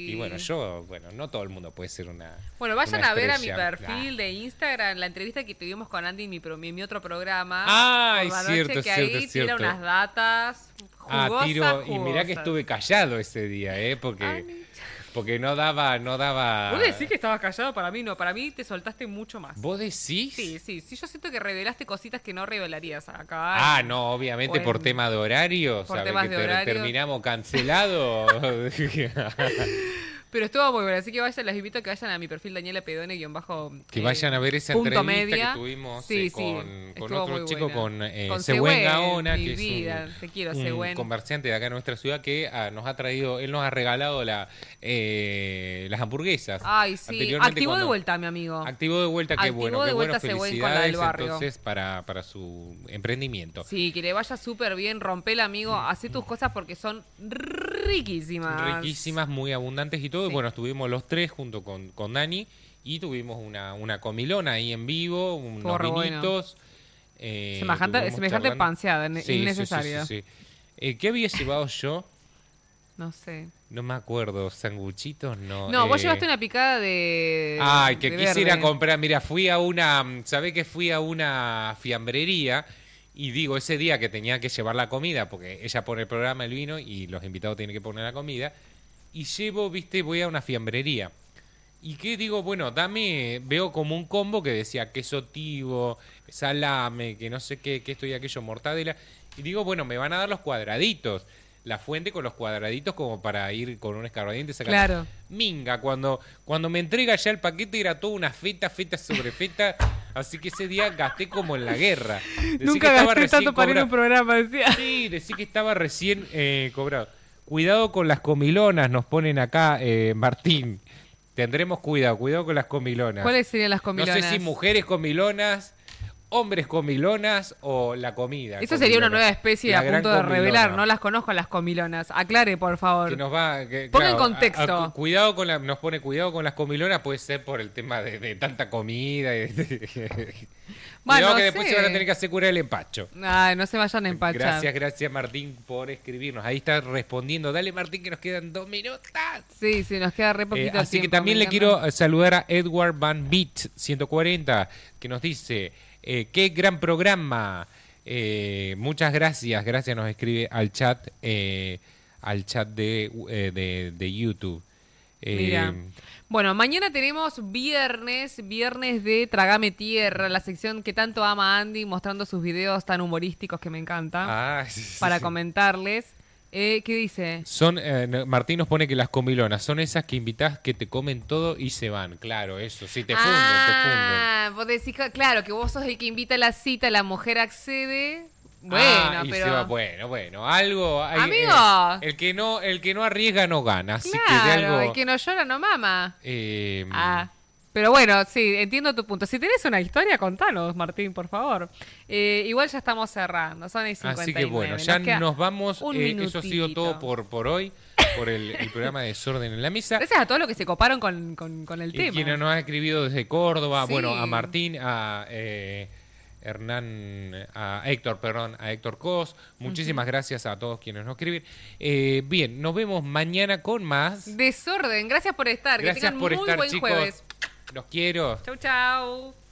Y bueno, no todo el mundo puede ser una. Bueno, vayan una a ver a mi estrella. perfil de Instagram, la entrevista que tuvimos con Andy en mi otro programa. Ay, por la cierto, noche, que cierto, ahí cierto. tira unas datas jugosas, Tiro. Y mirá que jugosas. estuve callado ese día, porque no daba. Vos decís que estabas callado, para mí no. Para mí te soltaste mucho más. ¿Vos decís? Sí, yo siento que revelaste cositas que no revelarías acá. No, obviamente Bueno, por tema de horario, por ¿sabes? temas Que de horario. terminamos cancelados. Pero estuvo muy bueno, así que les invito a que vayan a mi perfil Daniela Pedone que vayan a ver esa punto entrevista media. que tuvimos Sí, con estuvo otro muy chico, buena. con Sehuen Gaona, mi que vida, es te quiero, un Sehuen. comerciante de acá en nuestra ciudad que nos ha traído, él nos ha regalado las hamburguesas. Ay, sí. Anteriormente, Activó de vuelta, mi amigo. Activó de vuelta, qué bueno, Activó de qué bueno, vuelta Sehuen con la del felicidades barrio. entonces para su emprendimiento. Sí, que le vaya súper bien, rompela, amigo, hacé tus cosas porque son riquísimas. Riquísimas, muy abundantes y todo. Sí. Y bueno, estuvimos los tres junto con Dani y tuvimos una comilona ahí en vivo, unos Estuvo re vinitos. Semejante charlando. panseada, Sí, innecesaria. sí. ¿Qué había llevado yo? No sé. No me acuerdo, sanguchitos, no. No, vos llevaste una picada de. Ay, que de quisiera verde. comprar. Mira, ¿sabés que fui a una fiambrería? Y digo, ese día que tenía que llevar la comida, porque ella pone el programa, el vino, y los invitados tienen que poner la comida. Y voy a una fiambrería. Y que digo, bueno, veo como un combo que decía queso tivo, salame, que no sé qué, que esto y aquello, mortadela. Y digo, bueno, me van a dar los cuadraditos. La fuente con los cuadraditos como para ir con un escarbadiente sacando. Claro. Minga, cuando me entrega ya el paquete era toda una feta sobre feta. Así que ese día gasté como en la guerra. Nunca gasté tanto para ir a un programa, decía. Sí, decí que estaba recién cobrado. Cuidado con las comilonas, nos ponen acá, Martín. Tendremos cuidado con las comilonas. ¿Cuáles serían las comilonas? No sé si mujeres comilonas, hombres comilonas o la comida. Eso sería una nueva especie a punto de comilona. revelar. No las conozco las comilonas. Aclare, por favor. Que nos va, Ponga en contexto. Cuidado nos pone cuidado con las comilonas, puede ser por el tema de tanta comida. Cuidado que después se van a tener que hacer curar el empacho. Ay, no se vayan a empachar. Gracias Martín por escribirnos. Ahí está respondiendo. Dale Martín que nos quedan 2 minutos. Sí, nos queda re poquito así tiempo. que también le quiero saludar a Edward Van Beat 140 que nos dice, qué gran programa. Muchas gracias. Gracias nos escribe al chat de YouTube. Mira. Bueno, mañana tenemos viernes de Tragame Tierra, la sección que tanto ama Andy, mostrando sus videos tan humorísticos que me encanta, para comentarles. ¿Qué dice? Martín nos pone que las comilonas son esas que invitás que te comen todo y se van. Claro, eso, sí, te funden. Vos decís, claro, que vos sos el que invita a la cita, la mujer accede. Bueno, pero... se va, bueno, algo... Amigo. El que no arriesga no gana, así claro, que de algo... el que no llora no mama. Pero bueno, sí, entiendo tu punto. Si tenés una historia, contanos, Martín, por favor. Igual ya estamos cerrando, son las 59. Así que bueno, ya nos vamos. Eso ha sido todo por hoy, por el programa de Desorden en la Mesa. Gracias a todos los que se coparon con el tema. Quienes nos ha escribido desde Córdoba, Sí. bueno, a Martín, a Hernán, a Héctor Cos. Muchísimas gracias a todos quienes nos escriben. Bien, nos vemos mañana con más. Desorden, gracias por estar. Gracias que tengan por muy estar, buen chicos. jueves. Los quiero. Chau, chau.